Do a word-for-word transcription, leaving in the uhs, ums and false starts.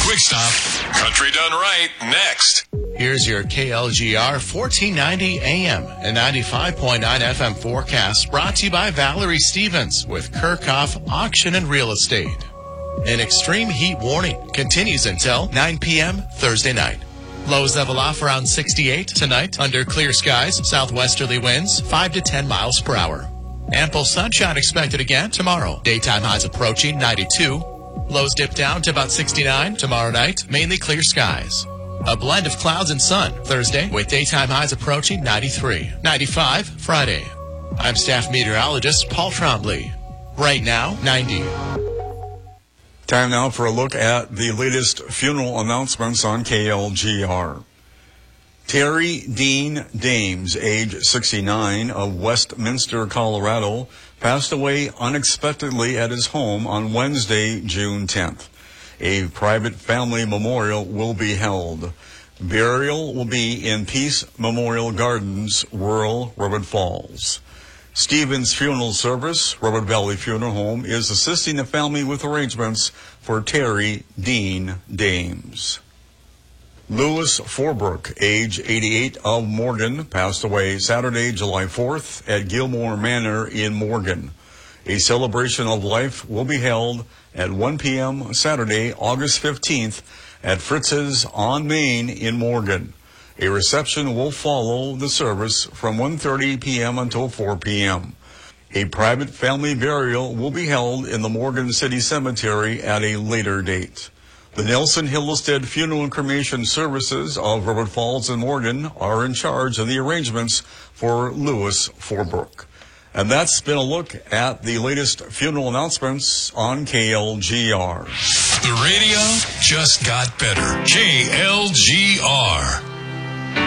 Quick Stop. Country Done Right, next. Here's your K L G R fourteen ninety A M and ninety-five point nine F M forecast, brought to you by Valerie Stevens with Kirchhoff Auction and Real Estate. An extreme heat warning continues until nine p.m. Thursday night. Lows level off around sixty-eight tonight under clear skies, southwesterly winds five to ten miles per hour. Ample sunshine expected again tomorrow. Daytime highs approaching ninety-two. Lows dip down to about sixty-nine tomorrow night, mainly clear skies. A blend of clouds and sun Thursday with daytime highs approaching ninety-three. ninety-five Friday. I'm staff meteorologist Paul Trombley. Right now, ninety. Time now for a look at the latest funeral announcements on K L G R. Terry Dean Dames, age sixty-nine, of Westminster, Colorado, passed away unexpectedly at his home on Wednesday, June tenth. A private family memorial will be held. Burial will be in Peace Memorial Gardens, rural Robert Falls. Stevens Funeral Service, Robert Valley Funeral Home, is assisting the family with arrangements for Terry Dean Dames. Lewis Forbrook, age eighty-eight, of Morgan, passed away Saturday, July fourth at Gilmore Manor in Morgan. A celebration of life will be held at one p.m. Saturday, August fifteenth at Fritz's on Main in Morgan. A reception will follow the service from one thirty p.m. until four p.m. A private family burial will be held in the Morgan City Cemetery at a later date. The Nelson Hillestead Funeral and Cremation Services of Robert Falls and Morgan are in charge of the arrangements for Lewis Forbrook. And that's been a look at the latest funeral announcements on K L G R. The radio just got better. K L G R.